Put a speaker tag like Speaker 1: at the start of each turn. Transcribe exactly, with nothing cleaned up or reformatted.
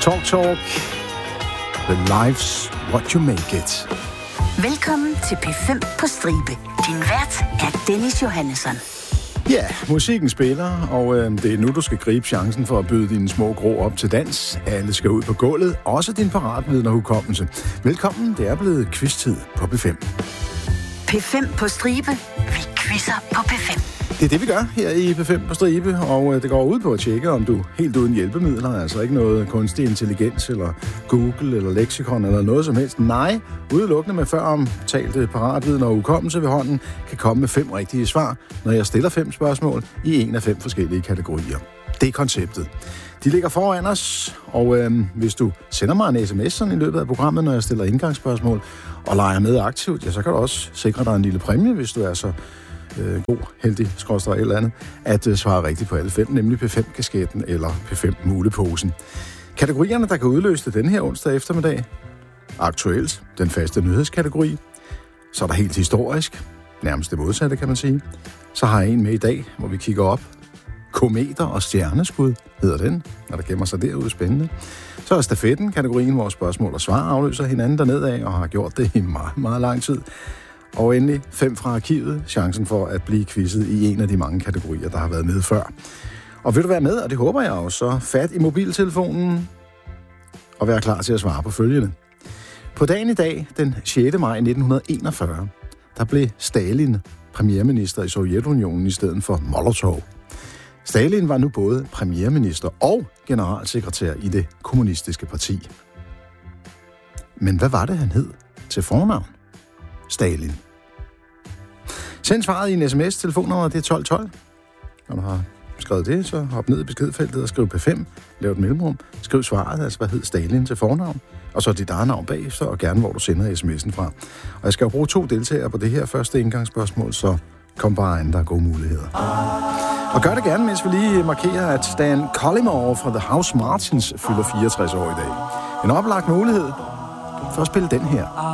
Speaker 1: Talk Talk. The life's what you make it.
Speaker 2: Velkommen til P fem på stribe. Din vært er Dennis Johannesson.
Speaker 1: Ja, musikken spiller, og øh, det er nu, du skal gribe chancen for at byde dine små grå op til dans. Alle skal ud på gulvet, også din paratviden og hukommelse. Velkommen, det er blevet quiz-tid på P fem.
Speaker 2: P fem på stribe. Vi quizzer på P fem.
Speaker 1: Det er det, vi gør her i P fem på stribe, og øh, det går ud på at tjekke, om du er helt uden hjælpemidler, altså ikke noget kunstig intelligens, eller Google, eller leksikon, eller noget som helst. Nej, udelukkende med før omtalte paratviden og hukommelse ved hånden, kan komme med fem rigtige svar, når jeg stiller fem spørgsmål i en af fem forskellige kategorier. Det er konceptet. De ligger foran os, og øh, hvis du sender mig en sms sådan i løbet af programmet, når jeg stiller indgangsspørgsmål, og leger med aktivt, ja, så kan du også sikre dig en lille præmie, hvis du er så øh, god, heldig, skråstreg eller andet, at øh, svare rigtigt på alle fem, nemlig P fem-kasketten eller P fem-muleposen. Kategorierne, der kan udløse det den her onsdag eftermiddag: aktuelt, den faste nyhedskategori. Så er der helt historisk, nærmest det modsatte, kan man sige. Så har jeg en med i dag, hvor vi kigger op. Kometer og stjerneskud hedder den, når der gemmer sig derude. Spændende. Så er stafetten, kategorien, hvor spørgsmål og svar afløser hinanden dernede af, og har gjort det i meget, meget lang tid. Og endelig fem fra arkivet, chancen for at blive quizzet i en af de mange kategorier, der har været med før. Og vil du være med, og det håber jeg også, så fat i mobiltelefonen og vær klar til at svare på følgende. På dagen i dag, den sjette maj nitten enogfyrre, der blev Stalin premierminister i Sovjetunionen i stedet for Molotov. Stalin var nu både premierminister og generalsekretær i det kommunistiske parti. Men hvad var det, han hed til fornavn? Stalin. Send svaret i en sms. Telefonnummeret det er tolv tolv. Når du har skrevet det, så hop ned i beskedfeltet og skriv P fem. Lav et mellemrum. Skriv svaret, altså hvad hed Stalin til fornavn. Og så dit eget navn bagefter, og gerne hvor du sender sms'en fra. Og jeg skal jo bruge to deltagere på det her første indgangsspørgsmål, så kom bare an, der er gode muligheder. Og gør det gerne, mens vi lige markerer, at Stan Collymore fra The House Martins fylder fireogtres år i dag. En oplagt mulighed for at spille den her.